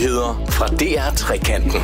nyheder fra DR Trekanten.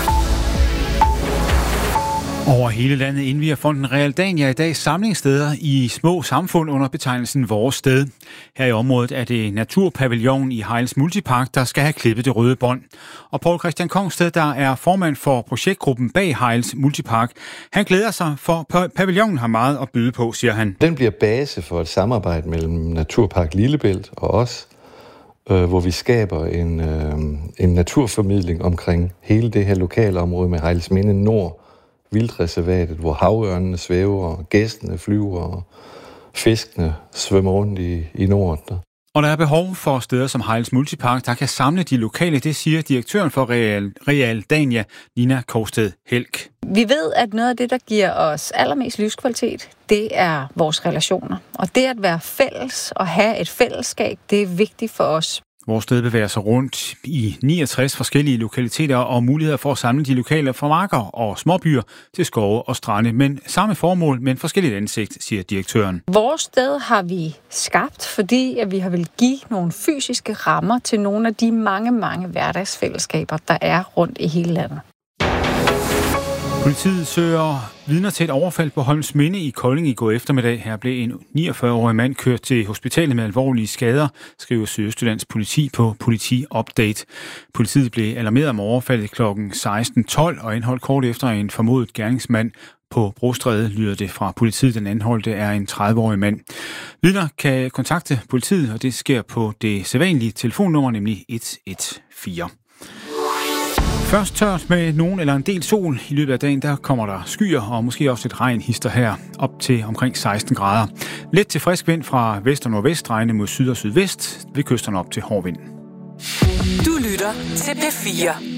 Over hele landet indvier Fonden Realdania i dag samlingssteder i små samfund under betegnelsen Vores Sted. Her i området er det Naturpavillonen i Hejls Multipark, der skal have klippet det røde bånd. Og Poul Christian Kongsted, der er formand for projektgruppen bag Hejls Multipark, han glæder sig, for pavillonen har meget at byde på, siger han. Den bliver base for et samarbejde mellem Naturpark Lillebælt og os, hvor vi skaber en naturformidling omkring hele det her lokale område med Hejlsminde Nord, vildreservatet, hvor havørnene svæver, og gæstene flyver, og fiskene svømmer rundt i Norden. Og der er behov for steder som Hejls Multipark, der kan samle de lokale, det siger direktøren for Realdania, Nina Korsted Helk. Vi ved, at noget af det, der giver os allermest livskvalitet, det er vores relationer. Og det at være fælles og have et fællesskab, det er vigtigt for os. Vores sted bevæger sig rundt i 69 forskellige lokaliteter og muligheder for at samle de lokale fra marker og småbyer til skove og strande. Men samme formål, men forskelligt ansigt, siger direktøren. Vores sted har vi skabt, fordi at vi har vil give nogle fysiske rammer til nogle af de mange hverdagsfællesskaber, der er rundt i hele landet. Politiet søger vidner til et overfald på Holmsminde i Kolding i går eftermiddag. Her blev en 49-årig mand kørt til hospitalet med alvorlige skader, skriver Sydøstjyllands politi på Politi Update. Politiet blev alarmeret om overfaldet kl. 16.12 og anholdt kort efter en formodet gerningsmand på Brostræde, lyder det fra politiet. Den anholdte er en 30-årig mand. Vidner kan kontakte politiet, og det sker på det sædvanlige telefonnummer, nemlig 114. Først tørt med nogen eller en del sol. I løbet af dagen der kommer der skyer og måske også lidt regn hister her op til omkring 16 grader. Let til frisk vind fra vest og nordvest, drejende mod syd og sydvest, ved kysterne op til hård vind. Du lytter til P4.